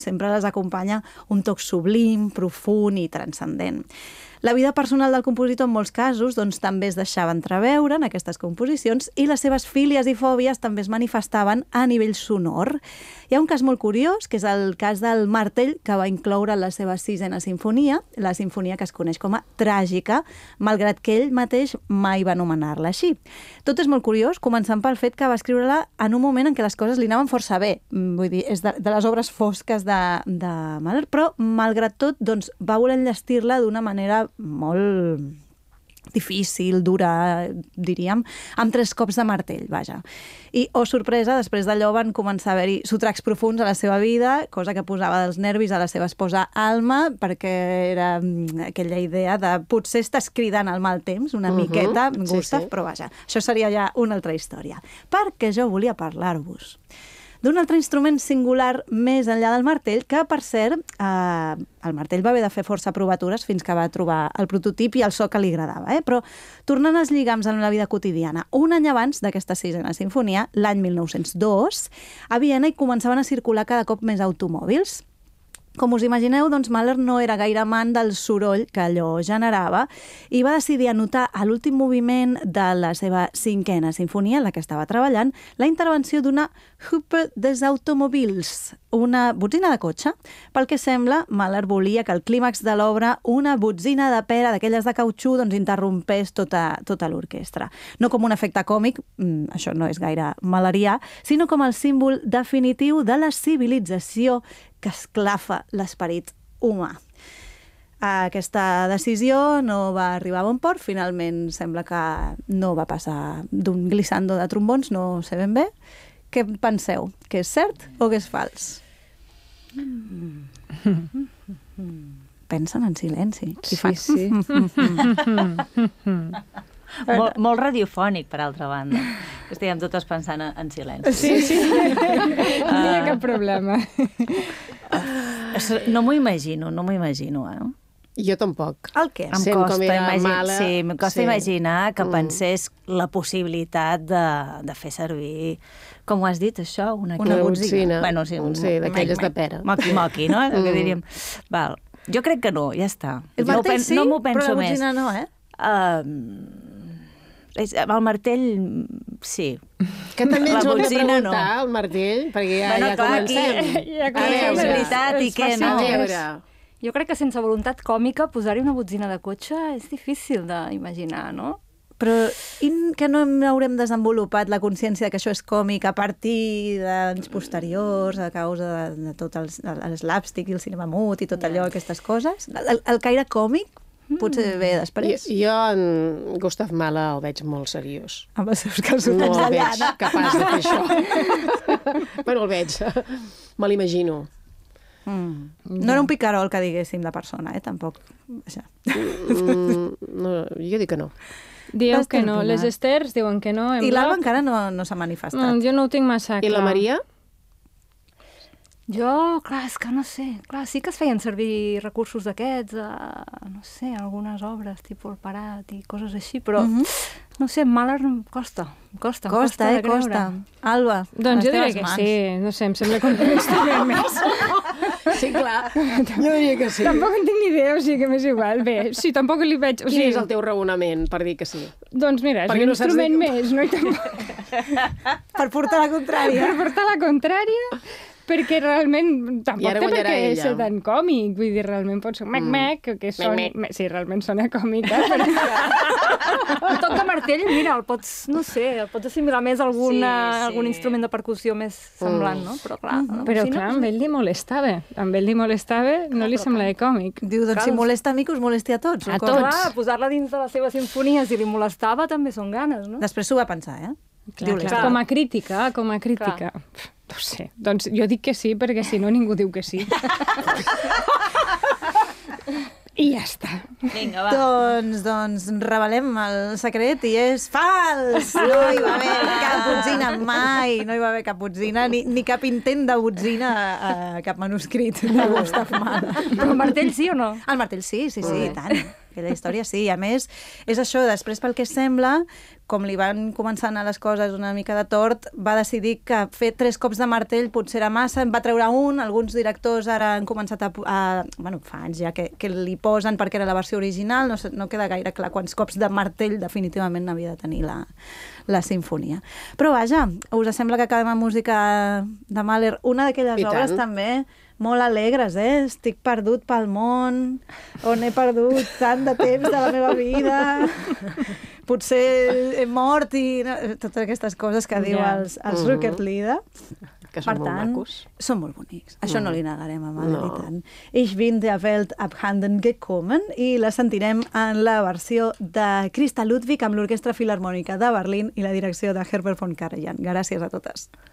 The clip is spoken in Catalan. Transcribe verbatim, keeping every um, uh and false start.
sempre les acompanya un toc sublim, profund i transcendent. La vida personal del compositor en molts casos doncs, també es deixava entreveure en aquestes composicions i les seves fílies i fòbies també es manifestaven a nivell sonor. Hi ha un cas molt curiós, que és el cas del martell que va incloure la seva sisena sinfonia, la sinfonia que es coneix com a tràgica, malgrat que ell mateix mai va anomenar-la així. Tot és molt curiós, començant pel fet que va escriure-la en un moment en què les coses li anaven força bé. Vull dir, és de, de les obres fosques de, de Mahler, però malgrat tot doncs, va voler enllestir-la d'una manera molt difícil, dura, diríem, amb tres cops de martell, vaja. I, oh sorpresa, després d'allò van començar a haver-hi sotracs profuns a la seva vida, cosa que posava dels nervis a la seva esposa Alma, perquè era aquella idea de potser estàs cridant al mal temps, una uh -huh. miqueta, Gustav, sí, sí. Però vaja, això seria ja una altra història. Perquè jo volia parlar-vos d'un altre instrument singular més enllà del martell, que, per cert, eh, el martell va haver de fer força provatures fins que va trobar el prototip i el so que li agradava. Eh? Però, tornant als lligams en la vida quotidiana, un any abans d'aquesta sisena sinfonia, l'any mil nou-cents dos, a Viena hi començaven a circular cada cop més automòbils. Com us imagineu, doncs Mahler no era gaire amant del soroll que allò generava i va decidir anotar a l'últim moviment de la seva cinquena sinfonia, en la que estava treballant, la intervenció d'una Hupe des Automobils, una botzina de cotxe. Pel que sembla, Mahler volia que al clímax de l'obra una botzina de pera d'aquelles de cautxú doncs interrompés tota, tota l'orquestra. No com un efecte còmic, això no és gaire mahlerià, sinó com el símbol definitiu de la civilització que esclafa l'esperit humà. Aquesta decisió no va arribar a bon port, finalment sembla que no va passar d'un glissando de trombons, no sé ben bé. Què penseu? Que és cert o que és fals? Mm. Pensen en silenci. Sí, fan... sí. Molt, molt radiofònic, per altra banda. Estiguem totes pensant en silenci. Sí, sí. No hi ha cap problema. No m'ho imagino, no m'ho imagino, eh? Jo tampoc. El què? Em Sent costa, com era imagi... mala... sí, em costa sí. imaginar que Mm. pensés la possibilitat de, de fer servir, com ho has dit, això? Una, Una botzina. Bueno, sí, un... Sí, d'aquelles de pera. Moqui-moqui, no? El que diríem. Val. Jo crec que no, ja està. El no martell pen... sí, no m'ho penso però la més. botzina no, eh? Uh... El martell, sí. Que també ens La ho hem de botzina, preguntar, no. el martell, perquè ja, Bueno, ja clar, comencem. aquí- Ja A Què és veure, veritat i què no? a veure. Jo crec que sense voluntat còmica posar-hi una botzina de cotxe és difícil d'imaginar, no? Però i que no haurem desenvolupat la consciència que això és còmic a partir d'anys posteriors, a causa de, de tot el, el slapstick i el cinema mut i tot allò, aquestes coses? El, el caire còmic potser ve després. Jo, jo en Gustav Mahler el veig molt seriós. Amb els seus calçotets No el de veig llana. capaç de fer això. Bueno, el veig. Me l'imagino. Mm. No era un picarol que diguéssim de persona, eh? Tampoc. Això. Mm, no, jo dic que no. Dieu que Esther no. Pilar. Les Esters diuen que no. En I l'Alba bloc. encara no, no s'ha manifestat. Mm, jo no ho tinc massa clar. I la Maria? Jo, clar, és que no sé. Clar, sí que es feien servir recursos d'aquests, a, no sé, algunes obres, tipus el Parat i coses així, però, Mhm. no sé, Mahler em costa, em costa, em Costa, de eh? creure. Costa. Alba, Doncs a jo les diré teves que mans. sí. No sé, em sembla que un instrument més. Sí, clar. Jo diria que sí. Tampoc en tinc ni idea, o sigui que m'és igual. Bé, sí, tampoc li veig... O Quin sigui, és el teu raonament per dir que sí? Doncs mira, és Perquè un no saps instrument dir- més, no? I tampoc... Per portar la contrària. Per portar la contrària, perquè realment tampoc I ara té per guanyarà què ella. ser tan còmic. Vull dir, realment pot ser mec-mec, que soni... Mec-mec. Sí, realment sona còmica, però... El toc de martell, mira, el pots, no sé, el pots assimilar més a alguna, Sí, sí. algun instrument de percussió més semblant, no? Però clar, no? Però si no, clar, amb ell li molestava. Amb ell li molestava, no li semblava còmic. Diu, doncs si molesta a mi, que us molesti a tots. A o com? tots. Clar, posar-la dins de la seva sinfonia, si li molestava, també són ganes, no? Després s'ho va pensar, eh? Clar, Diu clar. l'Esther. Com a crítica, com a crítica. Pff, no ho sé. Doncs jo dic que sí, perquè si no ningú diu que sí. I ja està. Vinga, va. Doncs, doncs revelem el secret i és fals! No hi va haver cap botzina mai, no hi va haver cap botzina, ni, ni cap intent de botzina a, a cap manuscrit de Gustav Mahler. Però el martell sí o no? El martell sí, sí, sí, i tant. Aquella història sí. I a més, és això, després pel que sembla, com li van començar a anar les coses una mica de tort, va decidir que fer tres cops de martell potser era massa, en va treure un, alguns directors ara han començat a... a bueno, fa anys ja que, que li posen perquè era la versió original, no, no queda gaire clar quants cops de martell definitivament havia de tenir la, la sinfonia. Però vaja, us sembla que acabem amb música de Mahler, una d'aquelles obres també molt alegres, eh? Estic perdut pel món, on he perdut tant de temps de la meva vida, potser he mort i... No, totes aquestes coses que diu Ja. els, els Mhm. Rückert-Lieder. Que Per són molt tant, macos. són molt bonics. Això no li negarem a Mahler No. i tant. Ich bin der Welt abhanden gekommen i la sentirem en la versió de Christa Ludwig amb l'Orquestra Filharmònica de Berlín i la direcció de Herbert von Karajan. Gràcies a totes.